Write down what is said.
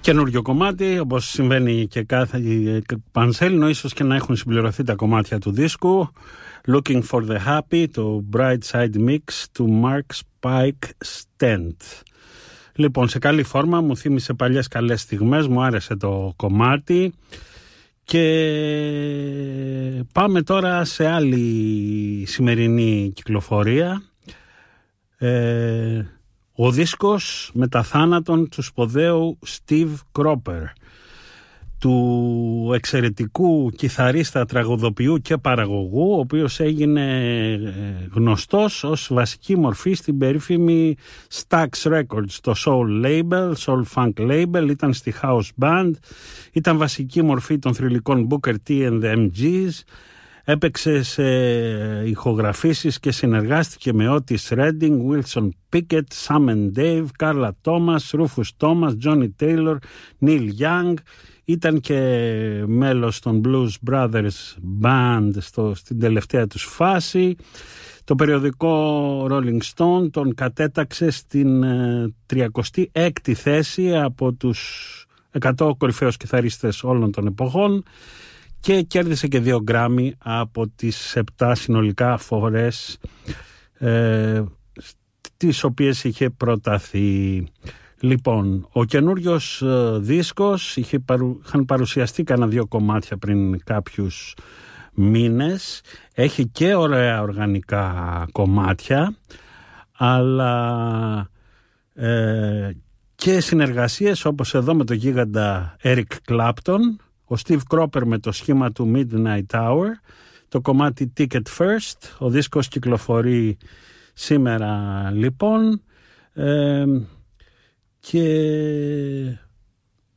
Καινούριο κομμάτι, όπως συμβαίνει και κάθε πανσέλινο, ίσως και να έχουν συμπληρωθεί τα κομμάτια του δίσκου. Looking for the Happy, το Bright Side Mix του Mark Spike Stent. Λοιπόν, σε καλή φόρμα, μου θύμισε παλιές καλές στιγμές, μου άρεσε το κομμάτι. Και πάμε τώρα σε άλλη σημερινή κυκλοφορία. Ο δίσκος μετά θάνατον του σπουδαίου Steve Cropper, του εξαιρετικού κιθαρίστα, τραγουδοποιού και παραγωγού, ο οποίος έγινε γνωστός ως βασική μορφή στην περίφημη Stax Records, το soul label, soul funk label, ήταν στη house band, ήταν βασική μορφή των θρυλικών Booker T and the MGs, έπαιξε σε ηχογραφήσεις και συνεργάστηκε με Otis Redding, Wilson Pickett, Sam and Dave, Carla Thomas, Rufus Thomas, Johnny Taylor, Neil Young. Ήταν και μέλος των Blues Brothers Band στην τελευταία τους φάση. Το περιοδικό Rolling Stone τον κατέταξε στην 36η θέση από τους 100 κορυφαίους κιθαρίστες όλων των εποχών και κέρδισε και 2 Grammy από τις 7 συνολικά φορές τις οποίες είχε προταθεί. Λοιπόν, ο καινούριος δίσκος είχαν παρουσιαστεί κάνα 2 κομμάτια πριν κάποιους μήνες. Έχει και ωραία οργανικά κομμάτια, αλλά και συνεργασίες όπως εδώ με το γίγαντα Eric Clapton, ο Steve Cropper με το σχήμα του Midnight Hour, το κομμάτι Ticket First. Ο δίσκος κυκλοφορεί σήμερα λοιπόν και